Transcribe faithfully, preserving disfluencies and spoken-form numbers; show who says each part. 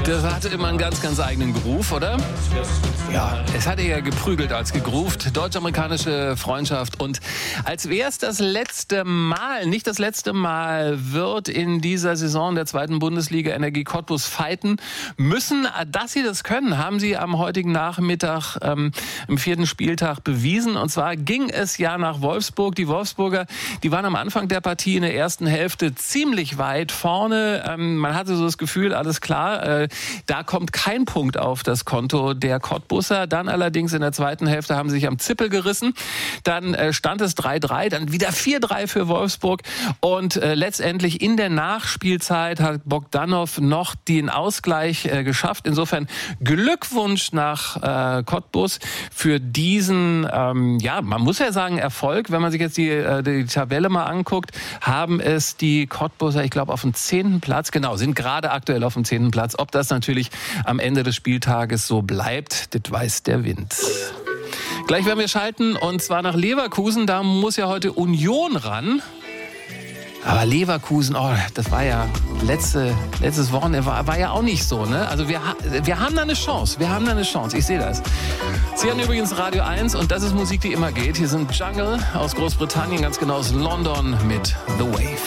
Speaker 1: Das hatte immer einen ganz, ganz eigenen Groove, oder? Ja, es hatte eher geprügelt als gegroovt. Deutsch-amerikanische Freundschaft. Und als wäre es das letzte Mal, nicht das letzte Mal, wird in dieser Saison der zweiten Bundesliga Energie Cottbus fighten müssen. Dass sie das können, haben sie am heutigen Nachmittag, ähm, im vierten Spieltag bewiesen. Und zwar ging es ja nach Wolfsburg. Die Wolfsburger, die waren am Anfang der Partie in der ersten Hälfte ziemlich weit vorne. Ähm, man hatte so das Gefühl, alles klar, äh, da kommt kein Punkt auf das Konto der Cottbusser. Dann allerdings in der zweiten Hälfte haben sie sich am Zippel gerissen. Dann äh, stand es drei drei, dann wieder vier drei für Wolfsburg. Und äh, letztendlich in der Nachspielzeit hat Bogdanov noch den Ausgleich äh, geschafft. Insofern Glückwunsch nach äh, Cottbus für diesen, ähm, ja, man muss ja sagen, Erfolg. Wenn man sich jetzt die, äh, die Tabelle mal anguckt, haben es die Cottbusser, ich glaube, auf dem zehnten Platz, genau, sind gerade aktuell auf dem zehnten Platz. Ob das natürlich am Ende des Spieltages so bleibt, das weiß der Wind. Gleich werden wir schalten, und zwar nach Leverkusen. Da muss ja heute Union ran. Aber Leverkusen, oh, das war ja letzte, letztes Wochenende, war, war ja auch nicht so, ne? Also wir, wir haben da eine Chance, wir haben da eine Chance, ich sehe das. Sie haben übrigens Radio eins, und das ist Musik, die immer geht. Hier sind Jungle aus Großbritannien, ganz genau aus London mit The Wave.